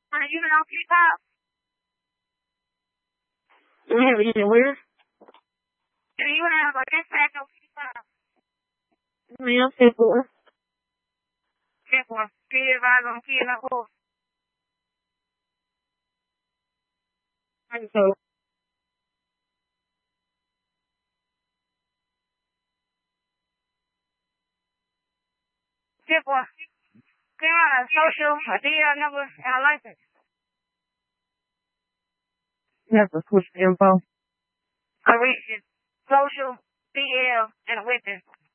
You been on TikTok? Yeah, where? Do you have a dispatch on TikTok? Yeah, February. February. Kids are gonna kill that horse. So, February. Came out of social, a deal number, and a license. you have to push the info. Correction. Social, DL, and a weapon.